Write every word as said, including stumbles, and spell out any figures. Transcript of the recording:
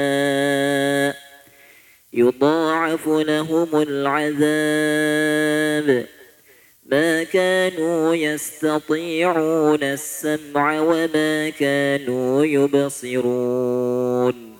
يضاعف لهم العذاب ما كانوا يستطيعون السمع وما كانوا يبصرون